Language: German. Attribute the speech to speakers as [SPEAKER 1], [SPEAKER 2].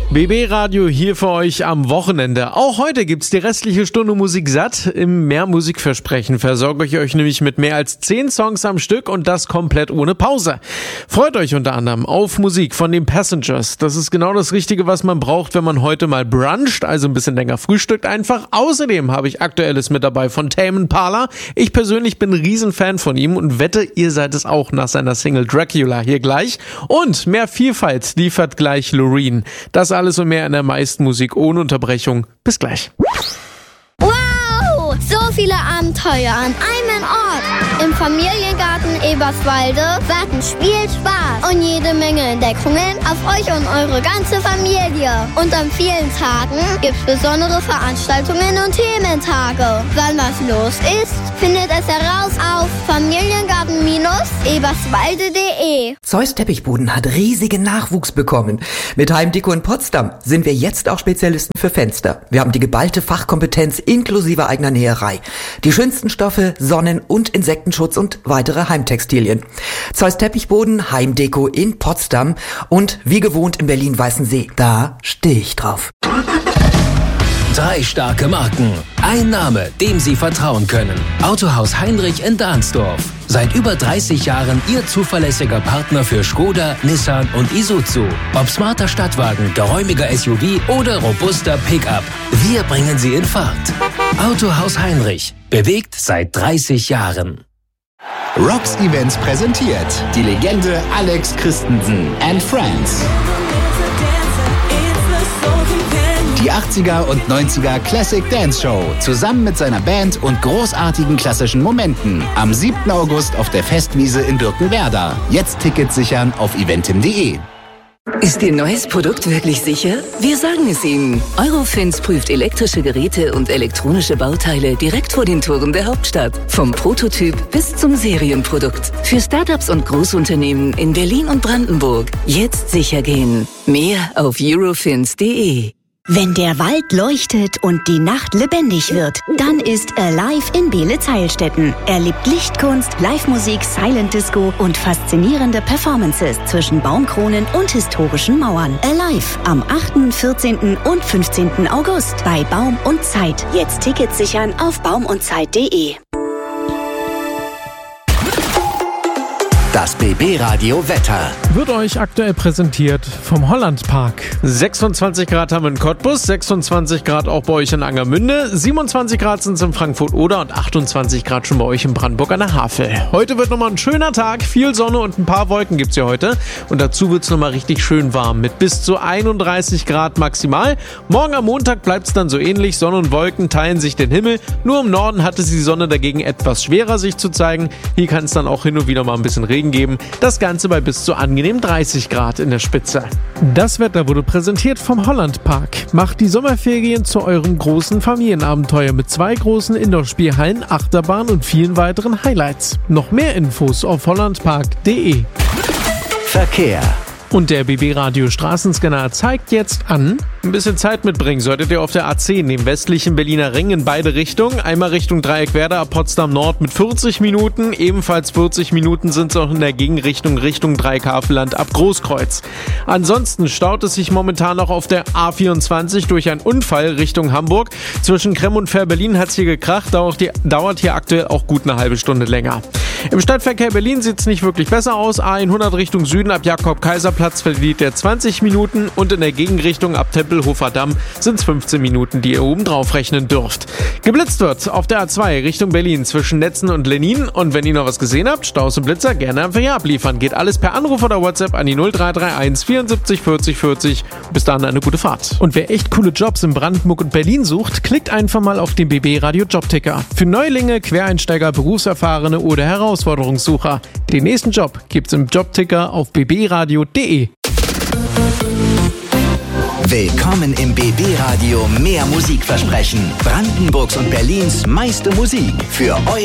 [SPEAKER 1] BB Radio hier für euch am Wochenende. Auch heute gibt's die restliche Stunde Musik satt. Im Mehr Musikversprechen versorge ich euch nämlich mit mehr als 10 Songs am Stück und das komplett ohne Pause. Freut euch unter anderem auf Musik von den Passengers. Das ist genau das Richtige, was man braucht, wenn man heute mal bruncht, also ein bisschen länger frühstückt einfach. Außerdem habe ich Aktuelles mit dabei von Tame Impala. Ich persönlich bin ein Riesenfan von ihm und wette, ihr seid es auch nach seiner Single Dracula hier gleich. Und mehr Vielfalt liefert gleich Loreen. Das alles und mehr in der meisten Musik ohne Unterbrechung. Bis gleich.
[SPEAKER 2] Wow! So viele Abenteuer an einem Ort. Im Familiengarten Eberswalde warten Spielspaß und jede Menge Entdeckungen auf euch und eure ganze Familie. Und an vielen Tagen gibt's besondere Veranstaltungen und Thementage. Wann was los ist, findet es heraus auf familiengarten-eberswalde.de.
[SPEAKER 3] Zeus Teppichboden hat riesigen Nachwuchs bekommen. Mit Heimdeko in Potsdam sind wir jetzt auch Spezialisten für Fenster. Wir haben die geballte Fachkompetenz inklusive eigener Näherei. Die schönsten Stoffe, Sonnen- und Insektenschutz und weitere Heimtextilien. Zeus Teppichboden, Heimdeko in Potsdam und wie gewohnt in Berlin-Weißensee. Da stehe ich drauf.
[SPEAKER 4] 3 starke Marken. Ein Name, dem Sie vertrauen können. Autohaus Heinrich in Dahnsdorf. Seit über 30 Jahren Ihr zuverlässiger Partner für Skoda, Nissan und Isuzu. Ob smarter Stadtwagen, geräumiger SUV oder robuster Pickup. Wir bringen Sie in Fahrt. Autohaus Heinrich. Bewegt seit 30 Jahren.
[SPEAKER 5] Rocks Events präsentiert die Legende Alex Christensen and Friends. Die 80er und 90er Classic Dance Show zusammen mit seiner Band und großartigen klassischen Momenten. Am 7. August auf der Festwiese in Birkenwerder. Jetzt Tickets sichern auf eventim.de.
[SPEAKER 6] Ist Ihr neues Produkt wirklich sicher? Wir sagen es Ihnen. Eurofins prüft elektrische Geräte und elektronische Bauteile direkt vor den Toren der Hauptstadt. Vom Prototyp bis zum Serienprodukt. Für Startups und Großunternehmen in Berlin und Brandenburg. Jetzt sicher gehen. Mehr auf eurofins.de.
[SPEAKER 7] Wenn der Wald leuchtet und die Nacht lebendig wird, dann ist Alive in Beelitz-Heilstätten. Erlebt Lichtkunst, Live-Musik, Silent Disco und faszinierende Performances zwischen Baumkronen und historischen Mauern. Alive am 8., 14. und 15. August bei Baum und Zeit. Jetzt Tickets sichern auf baumundzeit.de.
[SPEAKER 5] Das BB Radio Wetter
[SPEAKER 1] wird euch aktuell präsentiert vom Hollandpark. 26 Grad haben wir in Cottbus, 26 Grad auch bei euch in Angermünde, 27 Grad sind es in Frankfurt-Oder und 28 Grad schon bei euch in Brandenburg an der Havel. Heute wird nochmal ein schöner Tag, viel Sonne und ein paar Wolken gibt's ja heute. Und dazu wird's nochmal richtig schön warm mit bis zu 31 Grad maximal. Morgen am Montag bleibt's dann so ähnlich, Sonne und Wolken teilen sich den Himmel. Nur im Norden hat es die Sonne dagegen etwas schwerer sich zu zeigen. Hier kann es dann auch hin und wieder mal ein bisschen Regen geben. Das Ganze bei bis zu angenehm 30 Grad in der Spitze. Das Wetter wurde präsentiert vom Hollandpark. Macht die Sommerferien zu eurem großen Familienabenteuer mit 2 großen Indoor-Spielhallen, Achterbahn und vielen weiteren Highlights. Noch mehr Infos auf hollandpark.de.
[SPEAKER 5] Verkehr.
[SPEAKER 1] Und der BB Radio Straßenscanner zeigt jetzt an, ein bisschen Zeit mitbringen solltet ihr auf der A10, dem westlichen Berliner Ring in beide Richtungen. Einmal Richtung Dreieckwerder ab Potsdam Nord mit 40 Minuten. Ebenfalls 40 Minuten sind es auch in der Gegenrichtung Richtung Dreieckhavelland ab Großkreuz. Ansonsten staut es sich momentan noch auf der A24 durch einen Unfall Richtung Hamburg. Zwischen Kremm und Fähr-Berlin hat es hier gekracht, dauert hier aktuell auch gut eine halbe Stunde länger. Im Stadtverkehr Berlin sieht es nicht wirklich besser aus. A100 Richtung Süden ab Jakob-Kaiser-Platz verliert er 20 Minuten und in der Gegenrichtung ab Tempelhofer Damm sind es 15 Minuten, die ihr oben drauf rechnen dürft. Geblitzt wird auf der A2 Richtung Berlin zwischen Netzen und Lenin und wenn ihr noch was gesehen habt, Staus und Blitzer gerne einfach hier abliefern. Geht alles per Anruf oder WhatsApp an die 0331 74 40 40. Bis dahin eine gute Fahrt. Und wer echt coole Jobs in Brandenburg und Berlin sucht, klickt einfach mal auf den BB Radio Jobticker. Für Neulinge, Quereinsteiger, Berufserfahrene oder Herausforderungssucher. Den nächsten Job gibt's im Jobticker auf bbradio.de.
[SPEAKER 5] Willkommen im BB Radio Mehr Musikversprechen. Brandenburgs und Berlins meiste Musik für euer